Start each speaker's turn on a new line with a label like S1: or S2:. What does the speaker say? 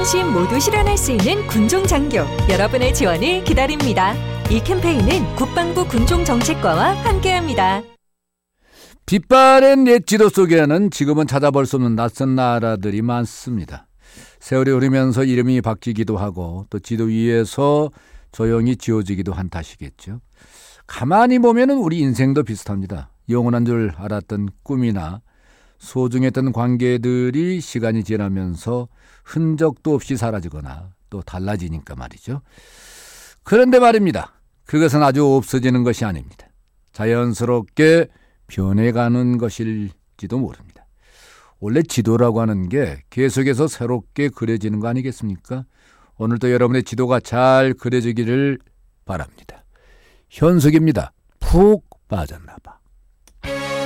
S1: 안심 모두 실현할 수 있는 군종장교 여러분의 지원을 기다립니다. 이 캠페인은 국방부 군종정책과와 함께합니다.
S2: 빛바랜 옛 지도 속에는 지금은 찾아볼 수 없는 낯선 나라들이 많습니다. 세월이 흐르면서 이름이 바뀌기도 하고 또 지도 위에서 조용히 지워지기도 한 탓이겠죠. 가만히 보면 우리 인생도 비슷합니다. 영원한 줄 알았던 꿈이나 소중했던 관계들이 시간이 지나면서 흔적도 없이 사라지거나 또 달라지니까 말이죠. 그런데 말입니다. 그것은 아주 없어지는 것이 아닙니다. 자연스럽게 변해가는 것일지도 모릅니다. 원래 지도라고 하는 게 계속해서 새롭게 그려지는 거 아니겠습니까? 오늘도 여러분의 지도가 잘 그려지기를 바랍니다. 현숙입니다. 푹 빠졌나 봐.